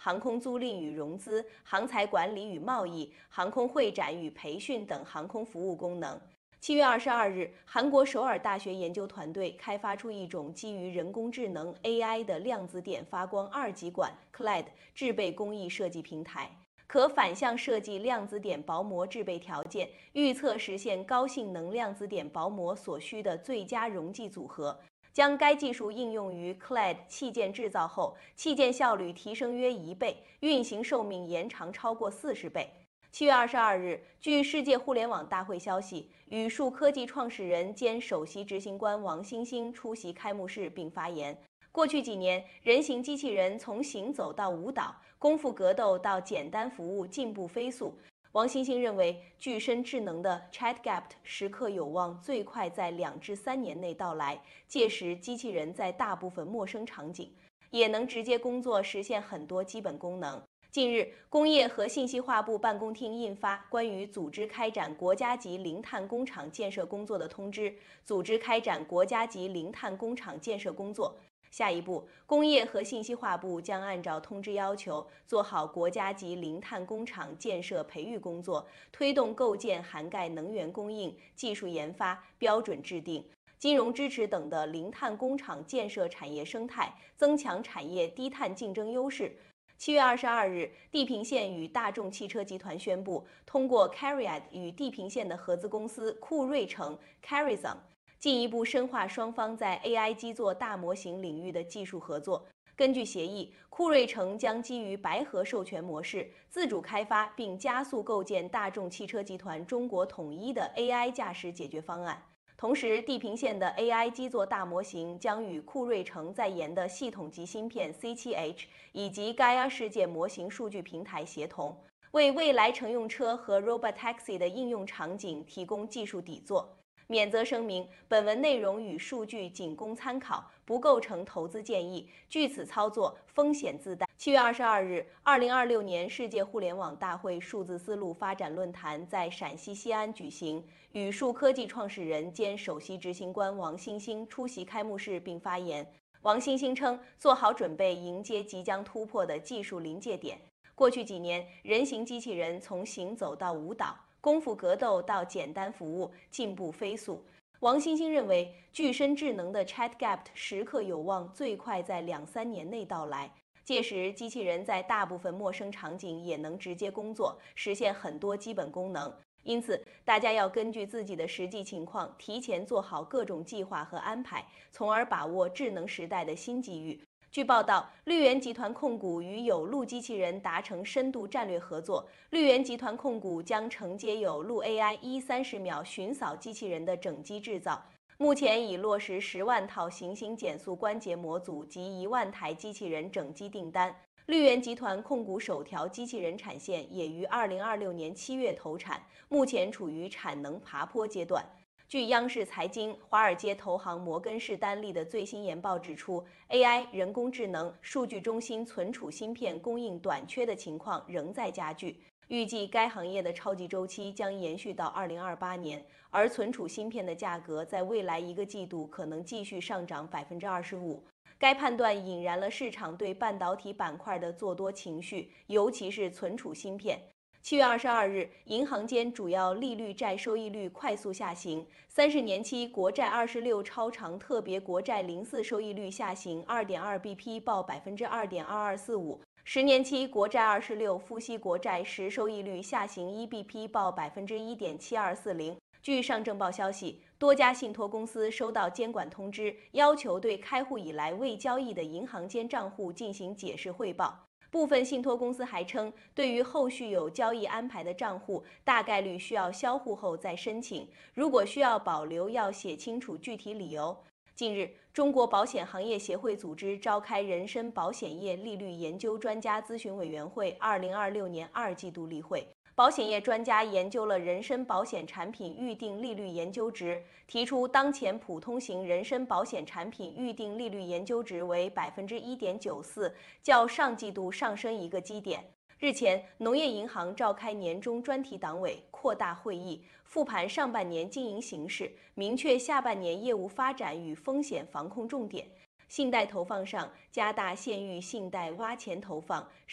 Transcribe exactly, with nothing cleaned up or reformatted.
航空租赁与融资、航材管理与贸易、航空会展与培训等航空服务功能。七月二十二日，韩国首尔大学研究团队开发出一种基于人工智能 A I 的量子点发光二极管 C L E D 制备工艺设计平台，可反向设计量子点薄膜制备条件，预测实现高性能量子点薄膜所需的最佳溶剂组合。将该技术应用于 C L E D 器件制造后，器件效率提升约一倍，运行寿命延长超过四十倍。七月二十二日，据世界互联网大会消息，宇树科技创始人兼首席执行官王星星出席开幕式并发言。过去几年，人形机器人从行走到舞蹈、功夫格斗到简单服务进步飞速。王星星认为，具身智能的 ChatGPT 时刻有望最快在两至三年内到来，届时机器人在大部分陌生场景也能直接工作，实现很多基本功能。近日，工业和信息化部办公厅印发关于组织开展国家级零碳工厂建设工作的通知，组织开展国家级零碳工厂建设工作。下一步，工业和信息化部将按照通知要求，做好国家级零碳工厂建设培育工作，推动构建涵盖能源供应、技术研发、标准制定、金融支持等的零碳工厂建设产业生态，增强产业低碳竞争优势。七月二十二日，地平线与大众汽车集团宣布，通过 CARIAD 与地平线的合资公司酷睿城 CARIZON， 进一步深化双方在 A I 基座大模型领域的技术合作。根据协议，酷睿城将基于白盒授权模式，自主开发并加速构建大众汽车集团中国统一的 A I 驾驶解决方案。同时，地平线的 A I 基座大模型将与酷睿城在研的系统级芯片 C 七 H 以及 Gaia 世界模型数据平台协同，为未来乘用车和 Robotaxi 的应用场景提供技术底座。免责声明：本文内容与数据仅供参考，不构成投资建议，据此操作风险自担。七月二十二日，二零二六年世界互联网大会数字丝路发展论坛在陕西西安举行，宇树科技创始人兼首席执行官王星星出席开幕式并发言。王星星称，做好准备迎接即将突破的技术临界点。过去几年，人形机器人从行走到舞蹈、功夫格斗到简单服务，进步飞速。王星星认为，具身智能的 ChatGPT 时刻有望最快在两三年内到来，届时机器人在大部分陌生场景也能直接工作，实现很多基本功能。因此，大家要根据自己的实际情况，提前做好各种计划和安排，从而把握智能时代的新机遇。据报道，绿源集团控股与有路机器人达成深度战略合作。绿源集团控股将承接有路 A I 一三十秒寻扫机器人的整机制造，目前已落实十万套行星减速关节模组及一万台机器人整机订单。绿源集团控股首条机器人产线也于二零二六年七月投产，目前处于产能爬坡阶段。据央视财经，华尔街投行摩根士丹利的最新研报指出 ，A I、人工智能、数据中心存储芯片供应短缺的情况仍在加剧。预计该行业的超级周期将延续到二零二八年，而存储芯片的价格在未来一个季度可能继续上涨百分之二十五。该判断引燃了市场对半导体板块的做多情绪，尤其是存储芯片。七月二十二日，银行间主要利率债收益率快速下行，三十年期国债二十六超长特别国债零四收益率下行 二点二 B P 报百分之二点二二四五，十年期国债二十六付息国债实收益率下行一 B P 报百分之一点七二四零。据上证报消息，多家信托公司收到监管通知，要求对开户以来未交易的银行间账户进行解释汇报。部分信托公司还称，对于后续有交易安排的账户，大概率需要销户后再申请，如果需要保留，要写清楚具体理由。近日，中国保险行业协会组织召开人身保险业利率研究专家咨询委员会二零二六年二季度例会。保险业专家研究了人身保险产品预定利率研究值，提出当前普通型人身保险产品预定利率研究值为百分之一点九四，较上季度上升一个基点。日前，农业银行召开年终专题党委扩大会议，复盘上半年经营形势，明确下半年业务发展与风险防控重点。信贷投放上，加大县域信贷挖潜投放，